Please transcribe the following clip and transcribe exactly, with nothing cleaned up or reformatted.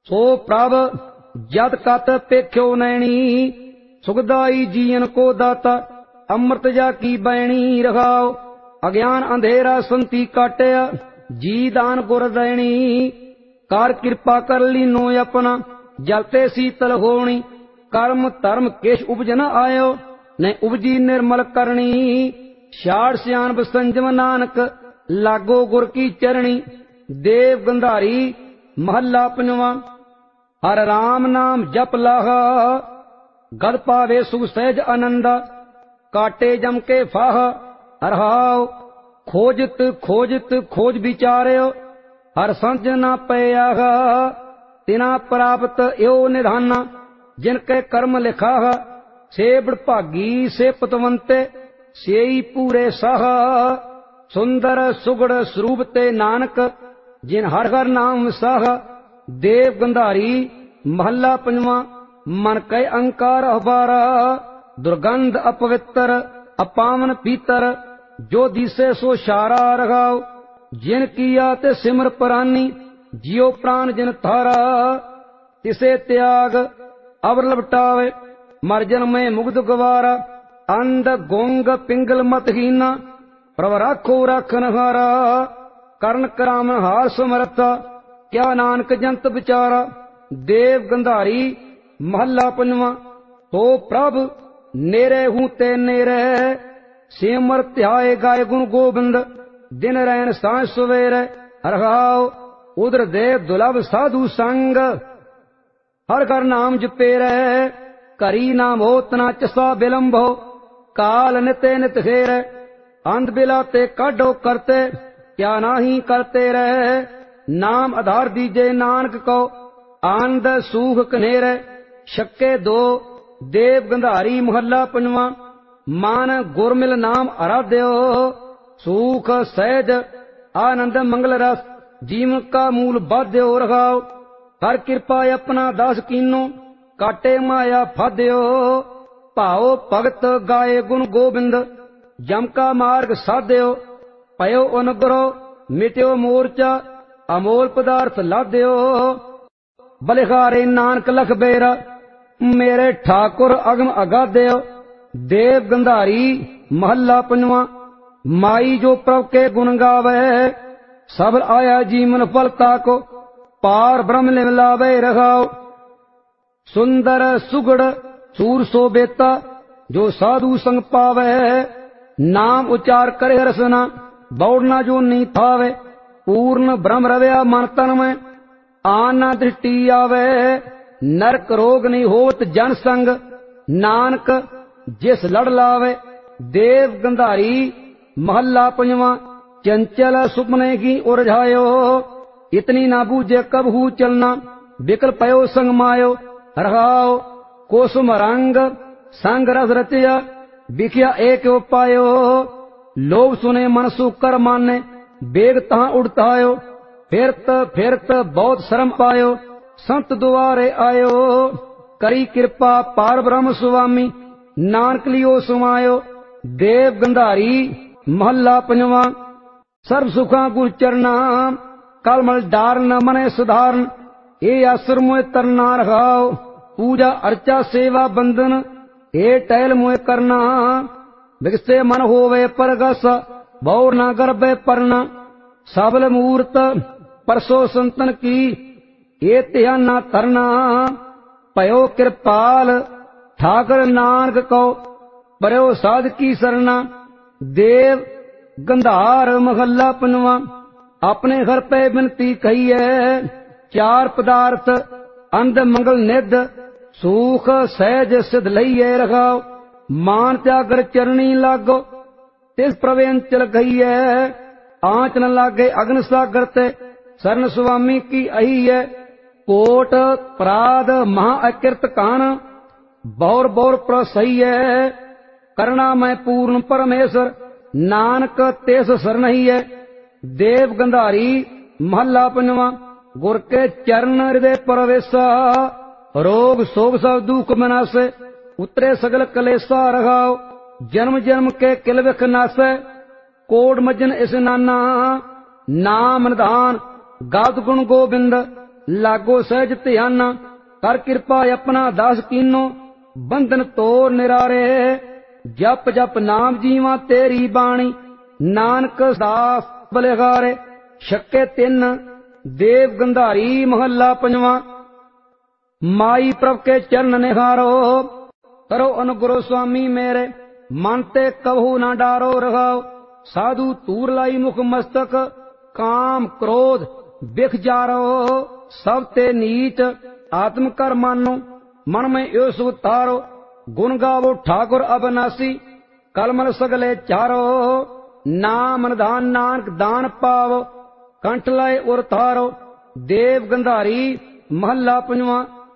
सो प्रभ जत कत पेख्यो नैनी, सुखदाई जीवन को दाता, अमृत जा की बैणी रखाओ। अज्ञान अंधेरा संति काटिया, जी दान गुर दैनी। कार कृपा कर लीनो अपना, जलते शीतल होनी। कर्म धर्म केश उपज न आयो, न उपजी निर्मल करनी। श्याड़ सियान संजम नानक, लागो गुर की चरणी। देव गंधारी महला पंजवा। हर राम नाम जप लाहा, गद पावे सुख सहज आनंदा। काटे जम के फाह हरहाओ, खोजत खोजत खोज विचार्यो। हर संज न पया, तिना प्राप्त यो निधाना। जिनके कर्म लिखा, से बड़भागी से पतवंते। सेई पूरे साह, सुंदर सुगड़ स्वरूप ते नानक। जिन हर हर नाम साह। देव गंधारी महला पंजवा। मन कै अंकार अबारा, दुर्गंध अपवित्र अपावन पीतर। जो दिसे सो शारा रखाओ, जिन किया ते सिमर प्रानी। जियो प्राण जिन थारा, तिसे त्याग अवर लपटावे। मर जन्म में मुग्ध गवारा, अंध गोंग पिंगल मतहीना। प्रभ राखो राखन हारा, करण कराम हार समर्था। क्या नानक जंत विचारा। देव गंधारी महला पंजवा। तो प्रभ नेरे हूं ते नेरे, सिमर ध्याए गाय गुण गोबिंद। दिन रैन सांझ सवेरे, हरहाओ उधर दे दुलभ साधु संग। हर घर नाम जपे रहे, करी नाम हो तना चसा विलंब हो। काल निते नित खेर, अंध बिलाते काढो करते। क्या नाही करते रहे, नाम आधार दीजे नानक को। आनंद सूख कनेरे, शक्के दो। देव गंधारी महला पंजवा। मान गुरमिल नाम आराध्यो, सूख सहज आनंद मंगल रस। जीवन का मूल बाध्यो रखाओ। हर कृपा अपना दास कीनो, काटे माया फाध्यो। भाओ भगत गाये गुण गोबिंद, जम का मार्ग साध्यो। पयो अनुग्रह मिट्यो मोर्चा, अमोल पदार्थ लाध्यो। बलिहारे नानक लख बेरा, मेरे ठाकुर अगम अगाध्यो। देव गंधारी महला पंजवा। माई जो प्रभ के गुण गावे, सब आया जीवन फलता को। पार ब्रह्म लिवलावे रखाओ। सुंदर सुगड़ सूर सो बेता, जो साधु संग पावे। नाम उच्चार करे रसना, बौड़ना जो नी थावे। पूर्ण ब्रह्म रव्या मन तन में, आना दृष्टि आवे। नरक रोग नहीं होत जन संग, नानक जिस लड़ लावे। देव गंधारी महला पंजवा। चंचल सुपने की उलझायो, इतनी ना बूझे कब हु चलना। विकल पयो संग मायो, रहाओ कोसुम रंग। संग रस रचया, बिखिया एक उपायो। लोग सुने मन सुकर माने, बेग तहां उड़तायो। फिरत फिरत बहुत शर्म पायो, संत दुआरे आयो। करी कृपा पार ब्रह्म स्वामी, नानक लियो सुमायो। देव गंधारी महला पंजवा। सर्व सुखा गुर चरना, कलमल डार न मने सुधारन। ए आसुर मोह तरना रखाओ। पूजा अर्चा सेवा बंधन, ए टहल मोह करना। विकसे मन होवे परगस, बौर न गर्भे परना। सबल मूर्त परसो संतन की, ये ध्यान न तरना। पयो कृपाल ठाकर नानक को, परयो साध की सरना। देव गंधार महला पंजवा। अपने घर पे बिनती कही है, चार पदार्थ अंध मंगल निध। सूख सहज सिद्ध लइए रखाओ। मान त्यागर चरणी लागो, तिस प्रवेन चल गई है। आंच न लागे अग्न सागर ते, शरण स्वामी की अही है। कोट प्राद महा अकृत कान, बौर बौर प्रसही है। करुणा में पूर्ण परमेश्वर, नानक तेस शरण ही है। देव गंधारी महला पंजवा। गुर के चरण हृदय परवेशा, रोग शोक सब दुख मनासे। उतरे सगल कलेसा रखाओ, जन्म जन्म के किल विख नासे। कोड मजन स्नाना, नाम निधान गात गुण गोबिंद। लागो सहज ध्याना कर कृपा अपना दास कीनो बंधन तोर निरारे जप जप नाम जीवा तेरी बाणी नानक दास बलिहारे छक्के तिन देव गंधारी महला पंजवा माई प्रभ के चरण निहारो करो अनुग्रह स्वामी मेरे मन ते कबहू न डारो रहाओ साधु तूर लाई मुख मस्तक काम क्रोध बिख जारो सब ते नीच आत्म कर मानो मन में यो सुख तारो गुण गावो ठाकुर अबनासी कलमल सगले चारो नाम निधान नानक दान पावो कंठ लाए उर थारो देव गंधारी महला पंजवा